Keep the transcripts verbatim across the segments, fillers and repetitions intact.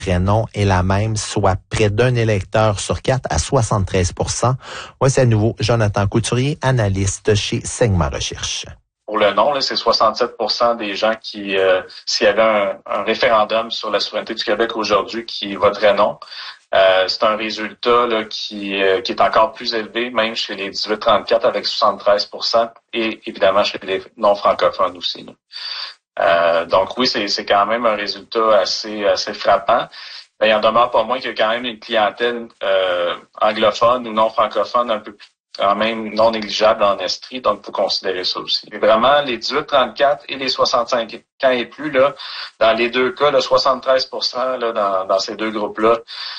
prénom est la même, soit près d'un électeur sur quatre à soixante-treize pour cent. Voici à nouveau Jonathan Couturier, analyste chez Segma Recherche. Pour le non, là, c'est soixante-sept pour cent des gens qui, euh, s'il y avait un, un référendum sur la souveraineté du Québec aujourd'hui, qui voteraient non. Euh, c'est un résultat là, qui, euh, qui est encore plus élevé, même chez les dix-huit trente-quatre avec soixante-treize pour cent et évidemment chez les non-francophones aussi. Là. Euh, donc oui, c'est, c'est quand même un résultat assez, assez frappant. Mais il en demeure pas moins qu'il y a quand même une clientèle euh, anglophone ou non-francophone un peu plus quand même non négligeable en Estrie, donc il faut considérer ça aussi. Et vraiment, les dix-huit trente-quatre et les soixante-cinq ans et plus, là, dans les deux cas, là, soixante-treize pour cent là, dans, dans ces deux groupes-là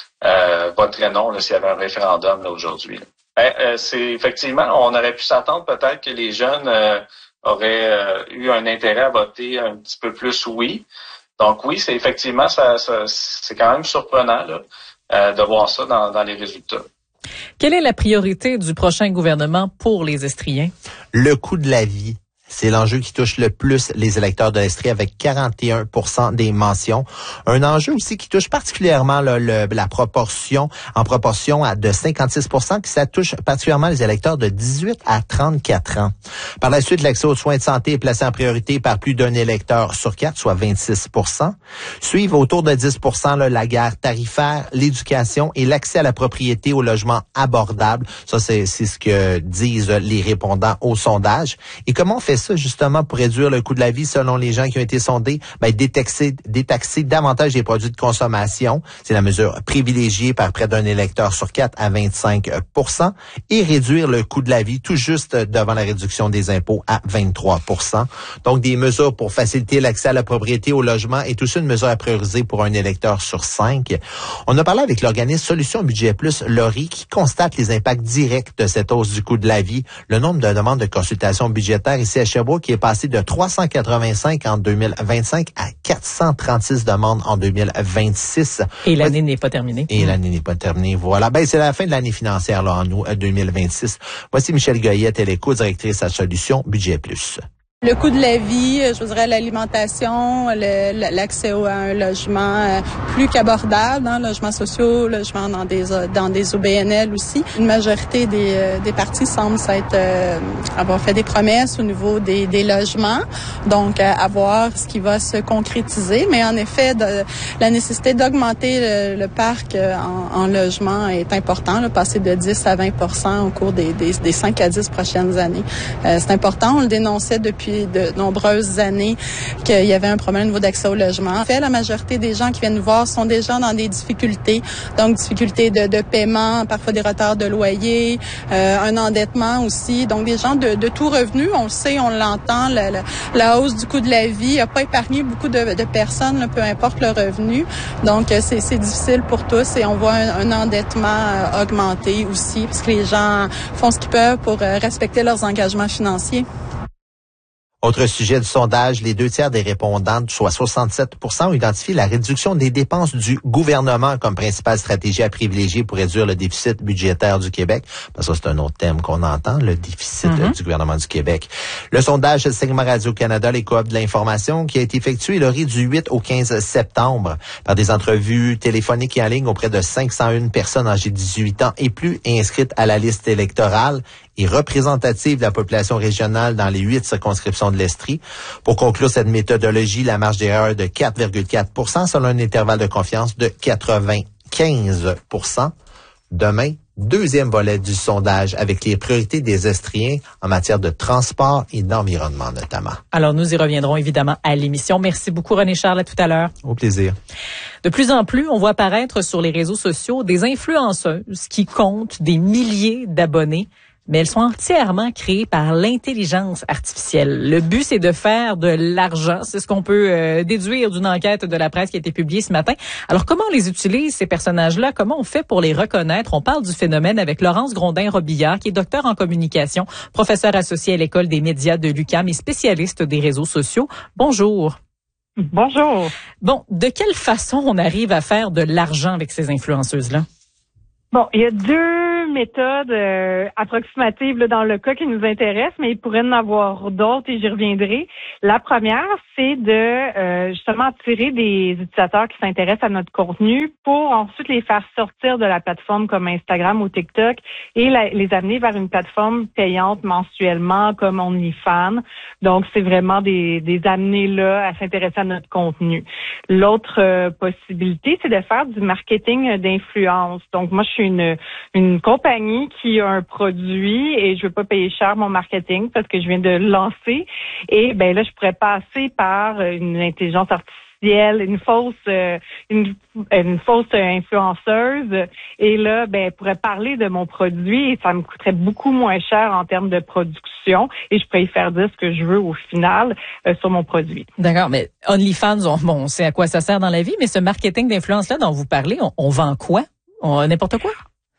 euh, voteraient non là, s'il y avait un référendum là, aujourd'hui. Là. Ben, euh, c'est effectivement, on aurait pu s'attendre peut-être que les jeunes euh, auraient euh, eu un intérêt à voter un petit peu plus oui. Donc oui, c'est effectivement, ça, ça c'est quand même surprenant là, euh, de voir ça dans, dans les résultats. Quelle est la priorité du prochain gouvernement pour les Estriens? Le coût de la vie. C'est l'enjeu qui touche le plus les électeurs de l'Estrie avec quarante et un pour cent des mentions. Un enjeu aussi qui touche particulièrement là, le, la proportion, en proportion à de cinquante-six pour cent, que ça touche particulièrement les électeurs de dix-huit à trente-quatre ans. Par la suite, l'accès aux soins de santé est placé en priorité par plus d'un électeur sur quatre, soit vingt-six pour cent. Suivent autour de dix pour cent là, la guerre tarifaire, l'éducation et l'accès à la propriété au logement abordable. Ça, c'est, c'est ce que disent les répondants au sondage. Et comment on fait ça justement pour réduire le coût de la vie selon les gens qui ont été sondés? Ben, détaxer, détaxer davantage les produits de consommation. C'est la mesure privilégiée par près d'un électeur sur quatre à vingt-cinq pour cent. Et réduire le coût de la vie tout juste devant la réduction des impôts à vingt-trois pour cent. Donc, des mesures pour faciliter l'accès à la propriété au logement est aussi une mesure à prioriser pour un électeur sur cinq. On a parlé avec l'organisme Solutions Budget Plus, Laurie, qui constate les impacts directs de cette hausse du coût de la vie. Le nombre de demandes de consultation budgétaire ici à Sherbrooke qui est passé de trois cent quatre-vingt-cinq en deux mille vingt-cinq à quatre cent trente-six demandes en deux mille vingt-six. Et l'année n'est pas terminée. Et mmh. l'année n'est pas terminée, voilà. Ben, c'est la fin de l'année financière, là, en août deux mille vingt-six. Voici Michèle Goyette, elle est co-directrice à Solutions Budget Plus. Le coût de la vie, je dirais l'alimentation, le, l'accès à un logement plus qu'abordable, hein, logements sociaux, logements dans des dans des O B N L aussi. Une majorité des des partis semblent s'être euh, avoir fait des promesses au niveau des des logements, donc à voir ce qui va se concrétiser. Mais en effet, de, la nécessité d'augmenter le, le parc en, en logement est important, là, passer de dix à vingt pour cent au cours des des, des cinq à dix prochaines années. Euh, c'est important, on le dénonçait depuis de nombreuses années qu'il y avait un problème au niveau d'accès au logement. En fait, la majorité des gens qui viennent nous voir sont déjà dans des difficultés, donc difficultés de, de paiement, parfois des retards de loyer, euh, un endettement aussi. Donc, des gens de, de tout revenu, on le sait, on l'entend, la, la, la hausse du coût de la vie n'a pas épargné beaucoup de, de personnes, là, peu importe le revenu. Donc, c'est, c'est difficile pour tous et on voit un, un endettement euh, augmenter aussi parce que les gens font ce qu'ils peuvent pour euh, respecter leurs engagements financiers. Autre sujet du sondage, les deux tiers des répondantes, soit soixante-sept pour cent, ont identifié la réduction des dépenses du gouvernement comme principale stratégie à privilégier pour réduire le déficit budgétaire du Québec. Parce que c'est un autre thème qu'on entend, le déficit mm-hmm. du gouvernement du Québec. Le sondage Segma Radio-Canada, les coop de l'information, qui a été effectué, Laurie, du huit au quinze septembre par des entrevues téléphoniques et en ligne auprès de cinq cent un personnes âgées de dix-huit ans et plus inscrites à la liste électorale et représentative de la population régionale dans les huit circonscriptions de l'Estrie. Pour conclure cette méthodologie, la marge d'erreur est de quatre virgule quatre pour cent selon un intervalle de confiance de quatre-vingt-quinze pour cent. Demain, deuxième volet du sondage avec les priorités des Estriens en matière de transport et d'environnement notamment. Alors, nous y reviendrons évidemment à l'émission. Merci beaucoup, René Charles. À tout à l'heure. Au plaisir. De plus en plus, on voit apparaître sur les réseaux sociaux des influenceuses qui comptent des milliers d'abonnés, mais elles sont entièrement créées par l'intelligence artificielle. Le but, c'est de faire de l'argent. C'est ce qu'on peut euh, déduire d'une enquête de la presse qui a été publiée ce matin. Alors, comment on les utilise, ces personnages-là? Comment on fait pour les reconnaître? On parle du phénomène avec Laurence Grondin-Robillard, qui est docteur en communication, professeur associé à l'École des médias de l'U Q A M et spécialiste des réseaux sociaux. Bonjour. Bonjour. Bon, de quelle façon on arrive à faire de l'argent avec ces influenceuses-là? Bon, il y a deux méthode euh, approximative là, dans le cas qui nous intéresse, mais il pourrait en avoir d'autres et j'y reviendrai. La première, c'est de euh, justement attirer des utilisateurs qui s'intéressent à notre contenu pour ensuite les faire sortir de la plateforme comme Instagram ou TikTok et la, les amener vers une plateforme payante mensuellement comme OnlyFans. Donc, c'est vraiment des, des amener là à s'intéresser à notre contenu. L'autre euh, possibilité, c'est de faire du marketing d'influence. Donc, moi, je suis une, une compagnie qui a un produit et je veux pas payer cher mon marketing parce que je viens de le lancer. Et ben là, je pourrais passer par une intelligence artificielle, une fausse, euh, une, une fausse influenceuse. Et là, ben, elle pourrait parler de mon produit et ça me coûterait beaucoup moins cher en termes de production et je pourrais y faire dire ce que je veux au final euh, sur mon produit. D'accord, mais OnlyFans, on, bon, on sait à quoi ça sert dans la vie, mais ce marketing d'influence-là dont vous parlez, on, on vend quoi? On, n'importe quoi?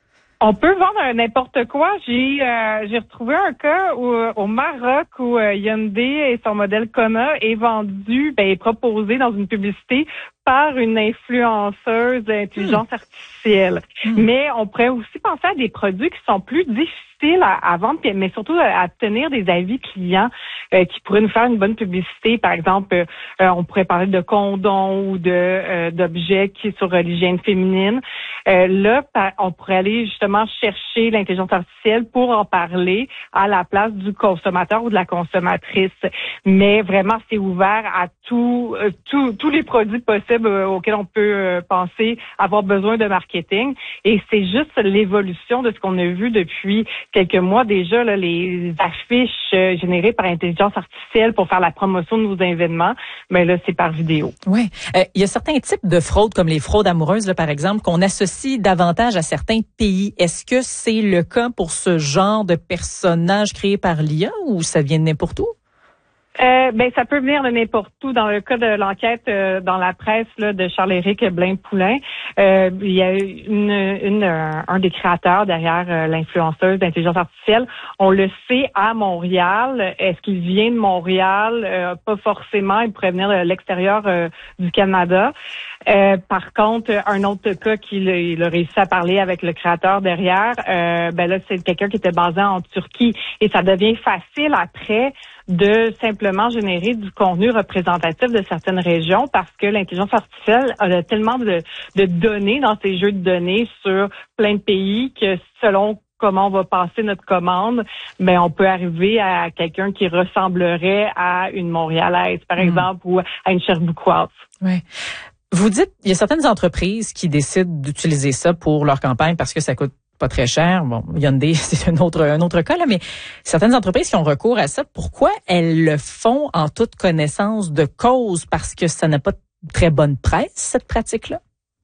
On peut vendre n'importe quoi. J'ai euh, j'ai retrouvé un cas où, au Maroc où euh, Hyundai et son modèle Kona est vendu, ben, est proposé dans une publicité par une influenceuse d'intelligence mmh. artificielle. Mmh. Mais on pourrait aussi penser à des produits qui sont plus difficiles à, à vendre, mais surtout à obtenir des avis clients euh, qui pourraient nous faire une bonne publicité. Par exemple, euh, on pourrait parler de condoms ou de euh, d'objets qui sur l'hygiène féminine. Euh, là, on pourrait aller justement chercher l'intelligence artificielle pour en parler à la place du consommateur ou de la consommatrice. Mais vraiment, c'est ouvert à tout, euh, tout, tous les produits possibles euh, auxquels on peut euh, penser avoir besoin de marketing. Et c'est juste l'évolution de ce qu'on a vu depuis quelques mois déjà, là, les affiches euh, générées par intelligence artificielle pour faire la promotion de nos événements. Mais là, c'est par vidéo. Oui. Euh, il y a certains types de fraudes, comme les fraudes amoureuses, là, par exemple, qu'on associe davantage à certains pays. Est-ce que c'est le cas pour ce genre de personnage créé par l'I A ou ça vient de n'importe où? Euh, ben ça peut venir de n'importe où. Dans le cas de l'enquête euh, dans la presse là, de Charles-Éric Blain-Poulin, euh, il y a une, une un, un des créateurs derrière euh, l'influenceuse d'intelligence artificielle. On le sait à Montréal. Est-ce qu'il vient de Montréal? Euh, pas forcément. Il pourrait venir de l'extérieur euh, du Canada. Euh, par contre, un autre cas qu'il il a réussi à parler avec le créateur derrière, euh, ben là c'est quelqu'un qui était basé en Turquie et ça devient facile après de simplement générer du contenu représentatif de certaines régions parce que l'intelligence artificielle a tellement de, de données dans ces jeux de données sur plein de pays que selon comment on va passer notre commande, ben on peut arriver à quelqu'un qui ressemblerait à une Montréalaise, par mmh. exemple, ou à une Sherbrookeoise. Oui. Vous dites, il y a certaines entreprises qui décident d'utiliser ça pour leur campagne parce que ça coûte pas très cher. Bon, Hyundai, c'est un autre, un autre cas, là, mais certaines entreprises qui ont recours à ça, pourquoi elles le font en toute connaissance de cause? Parce que ça n'a pas de très bonne presse, cette pratique-là?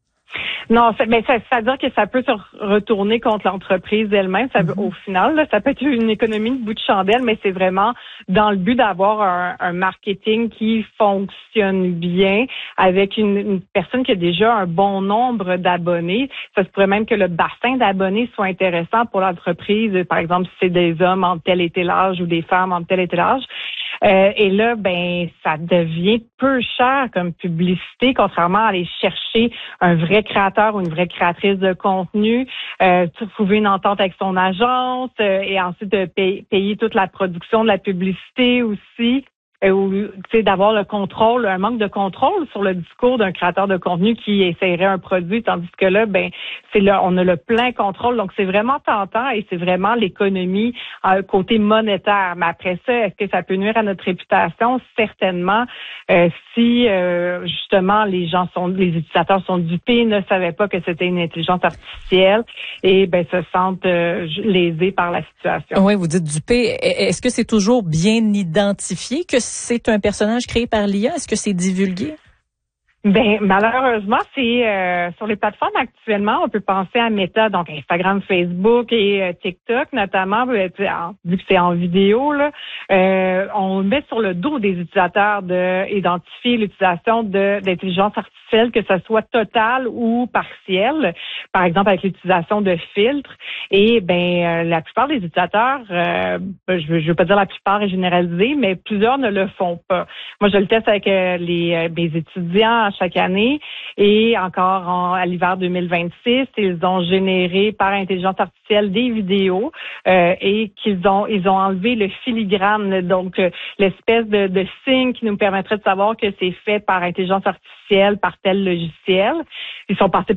Non, mais ça, ça veut dire que ça peut se retourner contre l'entreprise elle-même. Ça, mm-hmm. Au final, là, ça peut être une économie de bout de chandelle, mais c'est vraiment dans le but d'avoir un, un marketing qui fonctionne bien avec une, une personne qui a déjà un bon nombre d'abonnés. Ça se pourrait même que le bassin d'abonnés soit intéressant pour l'entreprise. Par exemple, si c'est des hommes en tel et tel âge ou des femmes en tel et tel âge. Euh, et là, ben, ça devient peu cher comme publicité, contrairement à aller chercher un vrai créateur ou une vraie créatrice de contenu, euh, trouver une entente avec son agence euh, et ensuite de payer, payer toute la production de la publicité aussi. Euh, ou tu sais d'avoir le contrôle, un manque de contrôle sur le discours d'un créateur de contenu qui essaierait un produit, tandis que là, ben c'est là, on a le plein contrôle, donc c'est vraiment tentant et c'est vraiment l'économie euh, côté monétaire. Mais après ça, est-ce que ça peut nuire à notre réputation? Certainement. Euh, si euh, justement les gens sont, les utilisateurs sont dupés, ne savaient pas que c'était une intelligence artificielle et ben se sentent euh, lésés par la situation. Oui, vous dites dupés. Est-ce que c'est toujours bien identifié que c'est un personnage créé par l'I A? Est-ce que c'est divulgué? Ben malheureusement, c'est euh, sur les plateformes actuellement, on peut penser à Meta, donc Instagram, Facebook et euh, TikTok notamment, euh, vu que c'est en vidéo, là, euh, on met sur le dos des utilisateurs de identifier l'utilisation de d'intelligence artificielle, que ce soit totale ou partielle, par exemple avec l'utilisation de filtres. Et ben euh, la plupart des utilisateurs, euh, je veux, je veux pas dire la plupart est généralisée, mais plusieurs ne le font pas. Moi, je le teste avec euh, les euh, mes étudiants à chaque année. Et encore en, à l'hiver deux mille vingt-six, ils ont généré par intelligence artificielle des vidéos euh, et qu'ils ont ils ont enlevé le filigrane, donc euh, l'espèce de, de signe qui nous permettrait de savoir que c'est fait par intelligence artificielle, par tel logiciel. Ils sont passés